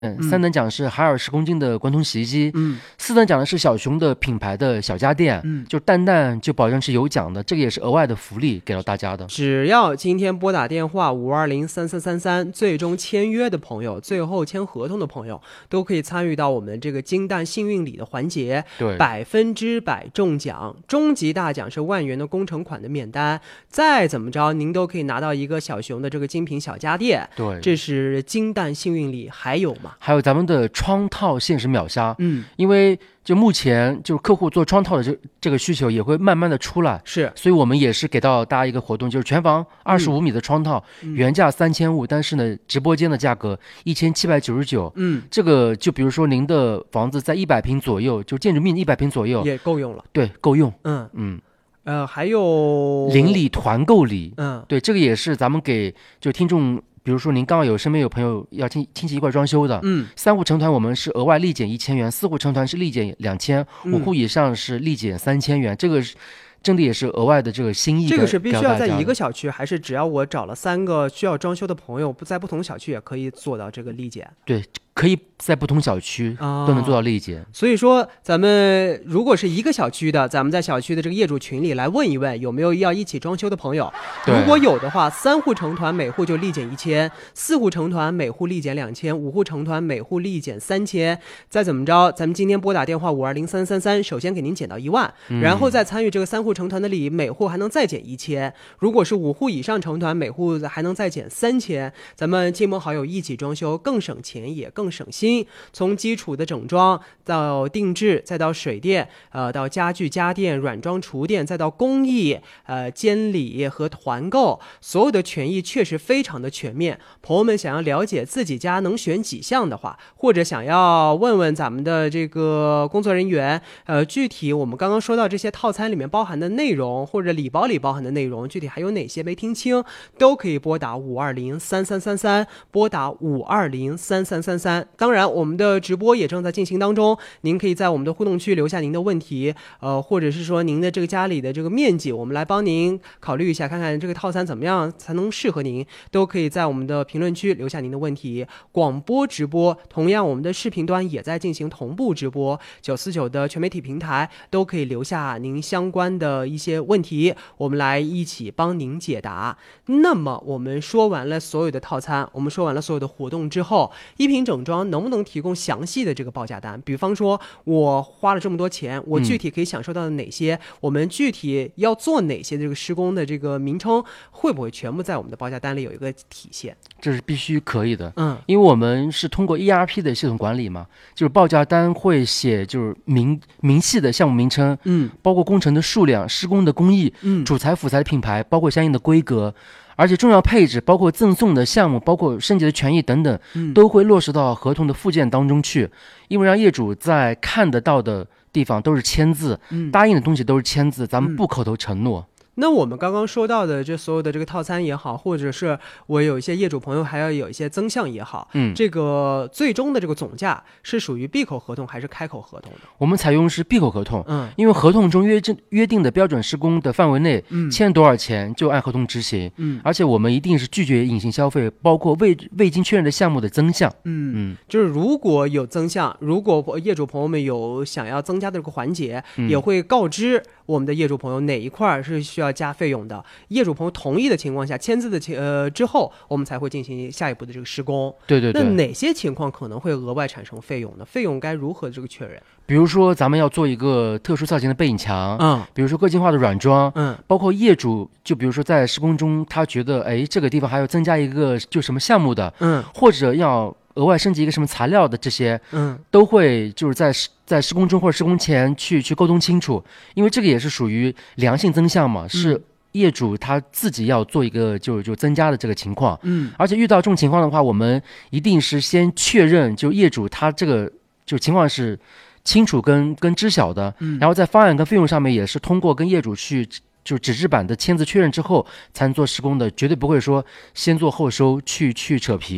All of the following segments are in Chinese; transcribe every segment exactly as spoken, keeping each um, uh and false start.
嗯，三等奖是海尔十公斤的滚筒洗衣机， 嗯， 四等奖的是小熊的品牌的小家电， 嗯， 就蛋蛋就保证是有奖的，这个也是额外的福利给到大家的。 只要今天拨打电话五二零三三三三，最终签约的朋友，最后签合同的朋友，都可以参与到我们这个金蛋幸运礼的环节， 对， 百分之百中奖，终极大奖是万元的工程款的免单，再怎么着您都可以拿到一个小熊的这个精品小家电。 对， 这是金蛋幸运礼。还有吗？ 还有咱们的窗套限时秒杀， 嗯， 因为就目前就是客户做窗套的这这个需求也会慢慢的出来， 是， 所以我们也是给到大家一个活动，就是全房二十五米的窗套， 嗯、 原价三千五，但是呢，直播间的价格一千七百九十九。 嗯， 这个就比如说您的房子在一百平左右，就建筑面积一百平左右， 也够用了。 对，够用。 嗯嗯。 呃，还有邻里团购礼， 嗯， 对，这个也是咱们给就听众，比如说您刚好有身边有朋友要亲亲戚一块装修的， 嗯， 三户成团我们是额外立减一千元，四户成团是立减两千，五户以上是立减三千元，这个是真的也是额外的这个心意。 这个是必须要在一个小区，还是只要我找了三个需要装修的朋友，不在不同小区也可以做到这个立减？ 对，可以在不同小区都能做到立减。 哦、所以说咱们如果是一个小区的，咱们在小区的这个业主群里来问一问有没有要一起装修的朋友，如果有的话，三户成团每户就立减一千，四户成团每户立减两千，五户成团每户立减三千，再怎么着咱们今天拨打电话五二零三三三，首先给您减到一万、嗯、然后再参与这个三户成团的礼，每户还能再减一千，如果是五户以上成团，每户还能再减三千，咱们亲朋好友一起装修，更省钱也更省心。从基础的整装到定制，再到水电，呃，到家具家电、软装厨电，再到工艺、呃监理和团购，所有的权益确实非常的全面。朋友们想要了解自己家能选几项的话，或者想要问问咱们的这个工作人员，呃，具体我们刚刚说到这些套餐里面包含的内容，或者礼包里包含的内容，具体还有哪些没听清，都可以拨打五二零三三三三，拨打五二零三三三三。当然，我们的直播也正在进行当中，您可以在我们的互动区留下您的问题，呃，或者是说您的这个家里的这个面积，我们来帮您考虑一下，看看这个套餐怎么样才能适合您，都可以在我们的评论区留下您的问题。广播直播同样，我们的视频端也在进行同步直播，九四九的全媒体平台都可以留下您相关的一些问题，我们来一起帮您解答。那么我们说完了所有的套餐，我们说完了所有的活动之后，一品整装能不能提供详细的这个报价单？比方说我花了这么多钱，我具体可以享受到的哪些、嗯、我们具体要做哪些这个施工的这个名称，会不会全部在我们的报价单里有一个体现？ 这是必须可以的， 嗯， 因为我们是通过 E R P 的系统管理嘛，就是报价单会写就是明明细的项目名称， 嗯，包括工程的数量、施工的工艺、 嗯， 主材辅材的品牌，包括相应的规格，而且重要配置，包括赠送的项目，包括升级的权益等等、嗯、都会落实到合同的附件当中去，因为让业主在看得到的地方都是签字、嗯、答应的东西都是签字，咱们不口头承诺、嗯。 那我们刚刚说到的这所有的这个套餐也好，或者是我有一些业主朋友还要有一些增项也好， 嗯， 这个最终的这个总价是属于闭口合同还是开口合同的？ 我们采用是闭口合同， 嗯， 因为合同中约约定的标准施工的范围内， 嗯， 签多少钱就按合同执行， 嗯， 而且我们一定是拒绝隐形消费，包括未未经确认的项目的增项， 嗯嗯， 就是如果有增项，如果业主朋友们有想要增加的这个环节， 嗯、 也会告知我们的业主朋友哪一块是需要加费用的。业主朋友同意的情况下，签字的情呃之后，我们才会进行下一步的这个施工。 对对对。 那哪些情况可能会额外产生费用呢？费用该如何这个确认？ 比如说，咱们要做一个特殊造型的背景墙， 嗯， 比如说个性化的软装， 嗯， 包括业主，就比如说在施工中，他觉得，哎，这个地方还要增加一个就什么项目的， 嗯， 或者要额外升级一个什么材料的，这些， 嗯， 都会就是在在施工中或者施工前去去沟通清楚，因为这个也是属于良性增项嘛，是。嗯，业主他自己要做一个就就增加的这个情况， 嗯， 而且遇到这种情况的话，我们一定是先确认就业主他这个就情况是清楚跟跟知晓的， 嗯， 然后在方案跟费用上面也是通过跟业主去就纸质版的签字确认之后才能做施工的，绝对不会说先做后收去去扯皮。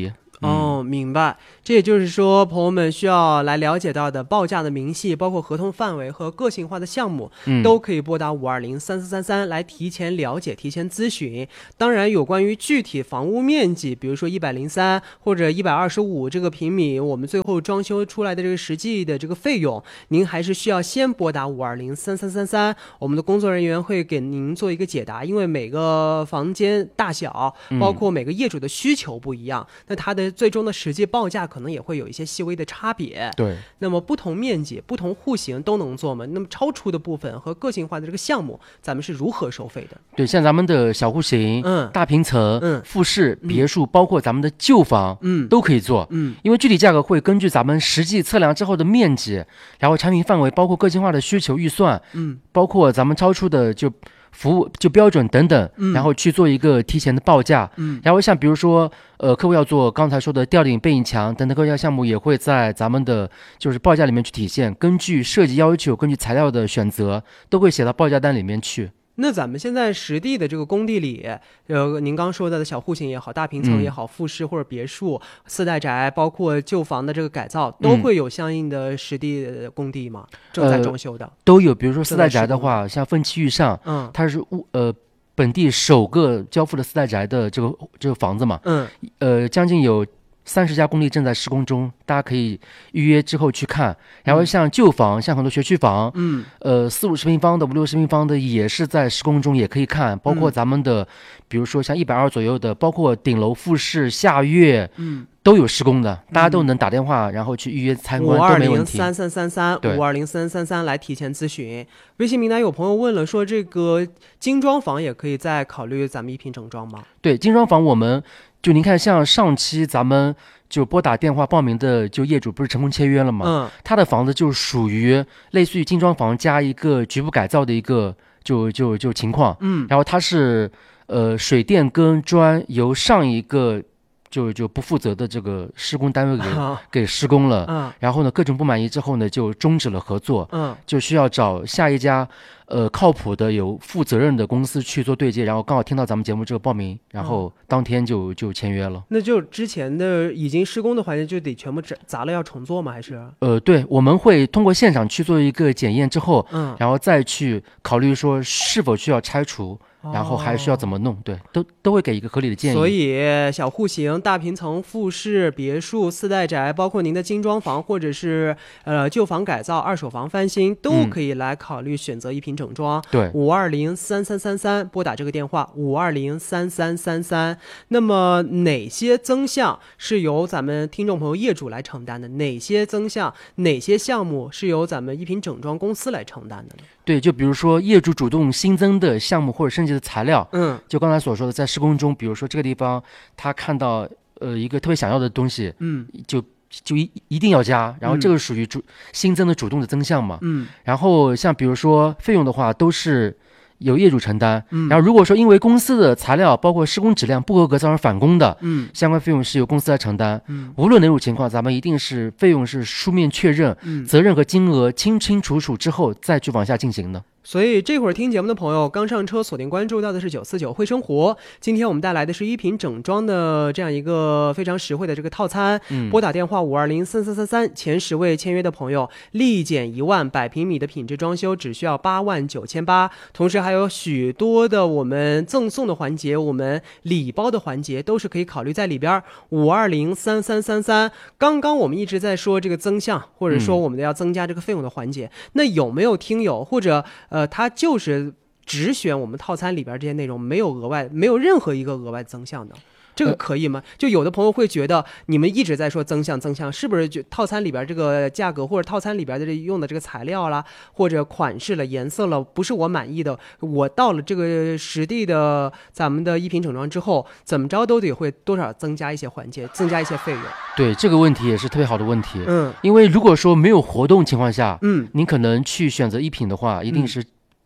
哦，明白。这也就是说，朋友们需要来了解到的报价的明细，包括合同范围和个性化的项目， 嗯、 都可以拨打五二零三四三三来提前了解、提前咨询。当然，有关于具体房屋面积，比如说一百零三或者一百二十五这个平米，我们最后装修出来的这个实际的这个费用，您还是需要先拨打五二零三三三三，我们的工作人员会给您做一个解答。因为每个房间大小，包括每个业主的需求不一样，嗯、那它的最终的实际报价可能也会有一些细微的差别。 对， 那么不同面积、不同户型都能做吗？那么超出的部分和个性化的这个项目，咱们是如何收费的？ 对，像咱们的小户型、 嗯、 大平层、 嗯、 复式、别墅，嗯、包括咱们的旧房， 嗯， 都可以做。 嗯， 因为具体价格会根据咱们实际测量之后的面积，然后产品范围，包括个性化的需求预算， 嗯， 包括咱们超出的就服务就标准等等， 嗯、 然后去做一个提前的报价。 嗯， 然后像比如说，呃，客户要做刚才说的吊顶、背影墙等等各项项目，也会在咱们的就是报价里面去体现。根据设计要求，根据材料的选择，都会写到报价单里面去。 那咱们现在实地的这个工地里，呃，您刚说到的小户型也好，大平层也好，复式或者别墅、四代宅，包括旧房的这个改造，都会有相应的实地的工地吗？嗯、正在装修的、呃、 都有。比如说四代宅的话，像奋起遇上， 嗯， 它是呃本地首个交付的四代宅的这个这个房子嘛， 嗯， 呃，将近有三十家工地正在施工中，大家可以预约之后去看。然后像旧房，嗯、像很多学区房， 嗯， 呃，四五十平方的、五六十平方的也是在施工中，也可以看。包括咱们的，嗯、比如说像一百二左右的，包括顶楼复式、下跃， 嗯， 都有施工的，大家都能打电话，嗯、然后去预约参观，都没问题。 五二零三三三三，五二零三三三来提前咨询。微信名单有朋友问了，说这个精装房也可以再考虑咱们一品整装吗？ 对，精装房我们。就您看，像上期咱们就拨打电话报名的就业主不是成功签约了吗？ 嗯， 他的房子就属于类似于精装房加一个局部改造的一个就就就情况。 嗯， 然后它是呃水电跟砖由上一个就就不负责的这个施工单位给、啊、给施工了。 嗯， 然后呢各种不满意之后呢就终止了合作。 嗯， 就需要找下一家。呃，靠谱的有负责任的公司去做对接，然后刚好听到咱们节目这个报名，然后当天就就签约了。 那就之前的已经施工的环节就得全部砸了要重做吗？还是？ 呃，对，我们会通过现场去做一个检验之后， 嗯， 然后再去考虑说是否需要拆除。然后还需要怎么弄，对，都都会给一个合理的建议。 所以小户型、大平层、复式、别墅、四代宅，包括您的精装房或者是呃旧房改造、二手房翻新，都可以来考虑选择一品整装。 对， 五二零三三三三拨打这个电话，五二零三三三三。那么哪些增项是由咱们听众朋友业主来承担的？哪些增项、哪些项目是由咱们一品整装公司来承担的呢？ 对，就比如说业主主动新增的项目或者升级的材料， 嗯， 就刚才所说的，在施工中，比如说这个地方他看到呃一个特别想要的东西， 嗯， 就就一一定要加，然后这个属于主、嗯、新增的主动的增项嘛， 嗯， 然后像比如说费用的话，都是由业主承担， 嗯， 然后如果说因为公司的材料包括施工质量不合格造成返工的， 嗯， 相关费用是由公司来承担， 嗯， 无论哪种情况，咱们一定是费用是书面确认， 嗯， 责任和金额清清楚楚之后再去往下进行的。 所以这会儿听节目的朋友刚上车锁定关注到的是九四九会生活，今天我们带来的是一品整装的这样一个非常实惠的这个套餐， 嗯， 拨打电话五二零三三三三，前十位签约的朋友立减一万，百平米的品质装修只需要八万九千八，同时还有许多的我们赠送的环节，我们礼包的环节都是可以考虑在里边。五二零三三三三，刚刚我们一直在说这个增项，或者说我们要增加这个费用的环节，嗯，那有没有听友或者呃，他就是只选我们套餐里边这些内容，没有额外，没有任何一个额外增项的，这个可以吗？就有的朋友会觉得你们一直在说增项增项，是不是就套餐里边这个价格或者套餐里边的用的这个材料啦，或者款式了、颜色了，不是我满意的，我到了这个实地的咱们的一品整装之后，怎么着都得会多少增加一些环节，增加一些费用。 对，这个问题也是特别好的问题。 嗯， 因为如果说没有活动情况下， 嗯， 您可能去选择一品的话，一定是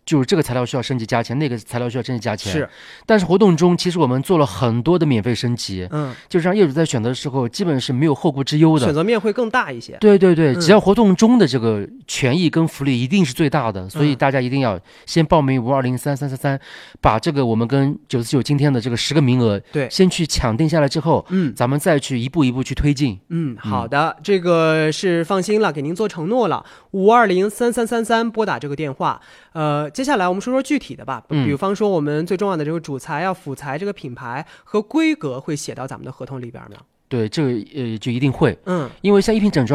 就是这个材料需要升级加钱，那个材料需要升级加钱。 是， 但是活动中其实我们做了很多的免费升级， 嗯， 就是让业主在选择的时候基本是没有后顾之忧的， 选择面会更大一些。 对对对， 嗯、 只要活动中的这个权益跟福利一定是最大的，所以大家一定要先报名五二零三三三三，把这个我们跟九四九今天的这个十个名额， 对， 先去抢定下来之后， 嗯， 咱们再去一步一步去推进。 嗯，好的，嗯、这个是放心了，给您做承诺了，五二零三三三三拨打这个电话。呃，接下来我们说说具体的吧，比方说我们最重要的这个主材啊、辅材这个品牌和规格会写到咱们的合同里边吗？ 对，这个呃就一定会， 嗯， 因为像一品整装